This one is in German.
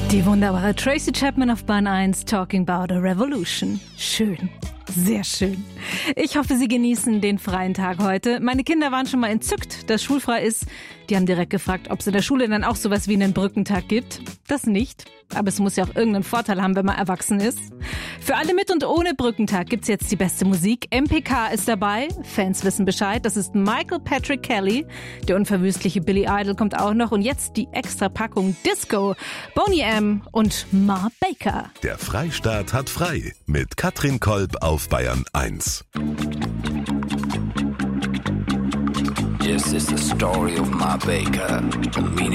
Die wunderbare Tracy Chapman auf Bahn 1, Talking About a Revolution. Schön. Sehr schön. Ich hoffe, Sie genießen den freien Tag heute. Meine Kinder waren schon mal entzückt, dass schulfrei ist. Die haben direkt gefragt, ob es in der Schule dann auch sowas wie einen Brückentag gibt. Das nicht. Aber es muss ja auch irgendeinen Vorteil haben, wenn man erwachsen ist. Für alle mit und ohne Brückentag gibt's jetzt die beste Musik. MPK ist dabei. Fans wissen Bescheid. Das ist Michael Patrick Kelly. Der unverwüstliche Billy Idol kommt auch noch. Und jetzt die extra Packung Disco. Boney M. und Ma Baker. Der Freistaat hat frei mit Katrin Kolb auf Bayern 1. This is the story of Ma Baker, the meaning